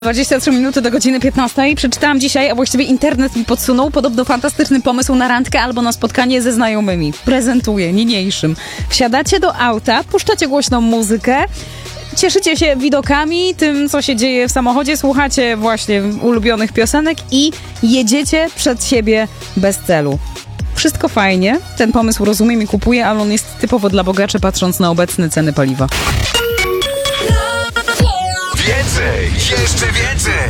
23 minuty do godziny 15. Przeczytałam dzisiaj, a właściwie internet mi podsunął podobno fantastyczny pomysł na randkę albo na spotkanie ze znajomymi. Prezentuję niniejszym. Wsiadacie do auta, puszczacie głośną muzykę, cieszycie się widokami, tym co się dzieje w samochodzie, słuchacie właśnie ulubionych piosenek i jedziecie przed siebie bez celu. Wszystko fajnie, ten pomysł rozumiem i kupuję, ale on jest typowo dla bogaczy, patrząc na obecne ceny paliwa. Więcej, jeszcze więcej!